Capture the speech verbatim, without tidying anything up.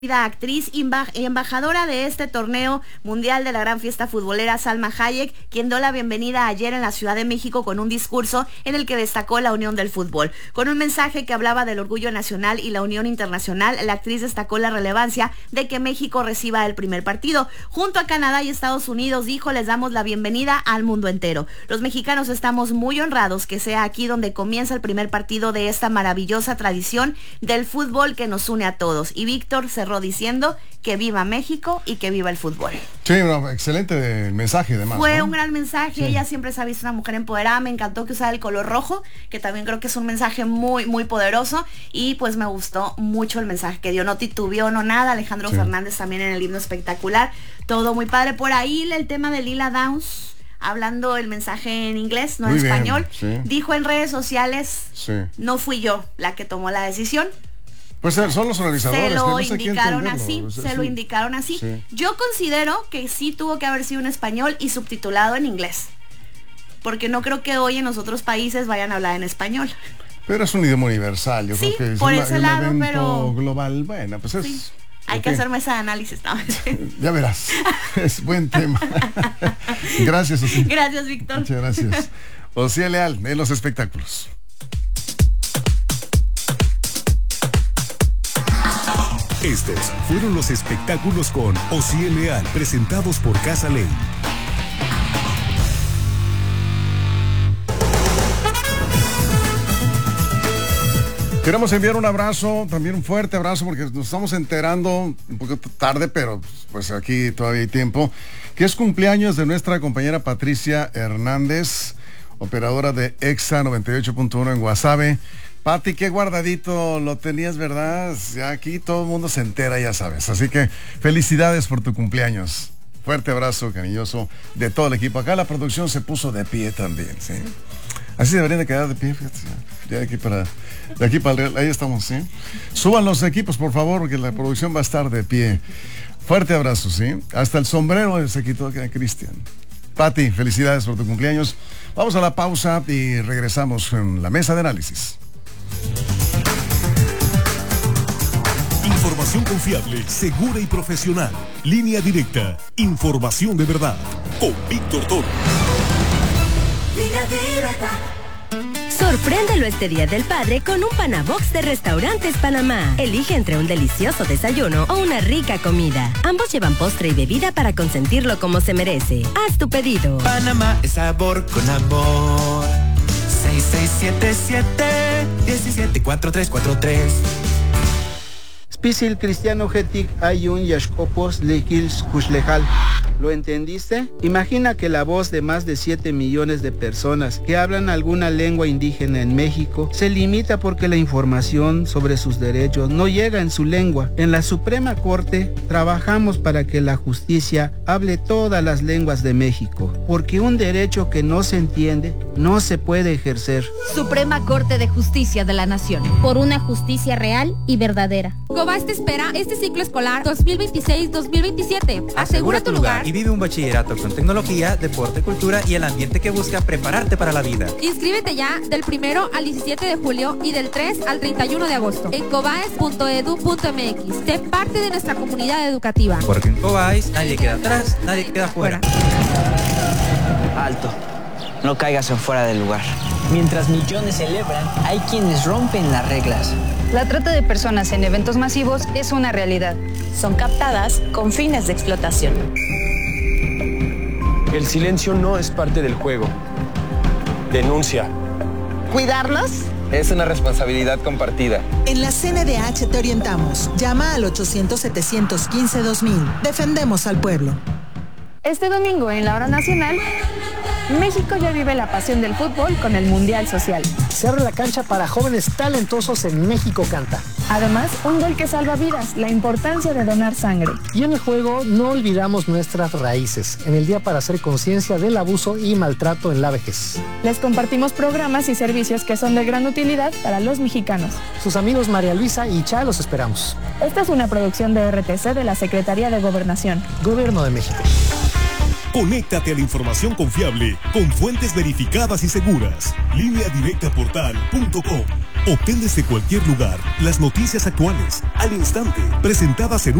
Actriz y embajadora de este torneo mundial de la gran fiesta futbolera, Salma Hayek, quien dio la bienvenida ayer en la Ciudad de México con un discurso en el que destacó la unión del fútbol. Con un mensaje que hablaba del orgullo nacional y la unión internacional, la actriz destacó la relevancia de que México reciba el primer partido. Junto a Canadá y Estados Unidos, dijo, les damos la bienvenida al mundo entero. Los mexicanos estamos muy honrados que sea aquí donde comienza el primer partido de esta maravillosa tradición del fútbol que nos une a todos. Y Víctor cerró diciendo que viva México y que viva el fútbol. Sí, no, excelente mensaje además. Fue ¿no? un gran mensaje, sí. Ella siempre se ha visto una mujer empoderada, me encantó que usara el color rojo, que también creo que es un mensaje muy, muy poderoso, y pues me gustó mucho el mensaje que dio, no titubeó, no nada. Alejandro sí. Fernández también en el himno espectacular, todo muy padre. Por ahí el tema de Lila Downs, hablando el mensaje en inglés, no en español, sí. Dijo en redes sociales, sí. no fui yo la que tomó la decisión. Pues son los organizadores. Se lo no indicaron así, se sí. lo indicaron así. Sí. Yo considero que sí tuvo que haber sido en español y subtitulado en inglés. Porque no creo que hoy en los otros países vayan a hablar en español. Pero es un idioma universal, yo sí, creo que es por un, ese un lado, evento pero... global. Bueno, pues es... Sí. Hay okay. que hacer mesa de análisis, ¿no? Ya verás, es buen tema. Gracias, Osí. Gracias, Víctor. Muchas gracias. Osí Leal, en los espectáculos. Estos fueron los espectáculos con Osiel Leal, presentados por Casa Ley. Queremos enviar un abrazo, también un fuerte abrazo, porque nos estamos enterando un poco tarde, pero pues aquí todavía hay tiempo, que es cumpleaños de nuestra compañera Patricia Hernández, operadora de Exa noventa y ocho punto uno en Guasave. Pati, qué guardadito lo tenías, ¿verdad? Ya aquí todo el mundo se entera, ya sabes. Así que felicidades por tu cumpleaños. Fuerte abrazo cariñoso de todo el equipo. Acá la producción se puso de pie también, ¿sí? Así deberían de quedar de pie, fíjate. Ya de aquí para, de aquí para el, ahí estamos, ¿sí? Suban los equipos, por favor, porque la producción va a estar de pie. Fuerte abrazo, ¿sí? Hasta el sombrero se quitó Cristian. Pati, felicidades por tu cumpleaños. Vamos a la pausa y regresamos en la mesa de análisis. Información confiable, segura y profesional. Línea directa. Información de verdad. Con Víctor Toro. Línea directa. Sorpréndelo este Día del Padre con un Panabox de Restaurantes Panamá. Elige entre un delicioso desayuno o una rica comida. Ambos llevan postre y bebida para consentirlo como se merece. Haz tu pedido. Panamá es sabor con amor. seis seis siete siete, uno siete cuatro tres cuatro tres. Spisil Cristiano Getik Ayun Yashkopos Lekils Kushlejal. ¿Lo entendiste? Imagina que la voz de más de siete millones de personas que hablan alguna lengua indígena en México se limita porque la información sobre sus derechos no llega en su lengua. En la Suprema Corte trabajamos para que la justicia hable todas las lenguas de México, porque un derecho que no se entiende no se puede ejercer. Suprema Corte de Justicia de la Nación. Por una justicia real y verdadera. Cobas te espera este ciclo escolar dos mil veintiséis dos mil veintisiete. Asegura tu lugar y vive un bachillerato con tecnología, deporte, cultura y el ambiente que busca prepararte para la vida. Inscríbete ya del primero al diecisiete de julio y del tres al treinta y uno de agosto en cobaes punto edu punto m x. Sé parte de nuestra comunidad educativa. Porque en Cobaes nadie queda atrás, nadie queda fuera. Alto. No caigas en fuera del lugar. Mientras millones celebran, hay quienes rompen las reglas. La trata de personas en eventos masivos es una realidad. Son captadas con fines de explotación. El silencio no es parte del juego. Denuncia. ¿Cuidarlos? Es una responsabilidad compartida. En la C N D H te orientamos. Llama al ochocientos setecientos quince dos mil. Defendemos al pueblo. Este domingo en la Hora Nacional, México ya vive la pasión del fútbol con el Mundial Social. Se abre la cancha para jóvenes talentosos en México Canta. Además, un gol que salva vidas, la importancia de donar sangre. Y en el juego no olvidamos nuestras raíces, en el día para hacer conciencia del abuso y maltrato en la vejez. Les compartimos programas y servicios que son de gran utilidad para los mexicanos. Sus amigos María Luisa y Cha los esperamos. Esta es una producción de R T C de la Secretaría de Gobernación. Gobierno de México. Conéctate a la información confiable con fuentes verificadas y seguras. Línea directa portal punto com. Obtén desde cualquier lugar las noticias actuales, al instante, presentadas en